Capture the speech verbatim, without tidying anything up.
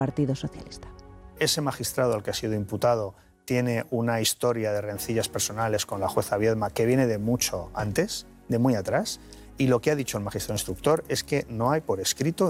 Partido Socialista. Ese magistrado al que ha sido imputado tiene una historia de rencillas personales con la jueza Viedma que viene de mucho antes, de muy atrás, y lo que ha dicho el magistrado instructor es que no hay por escrito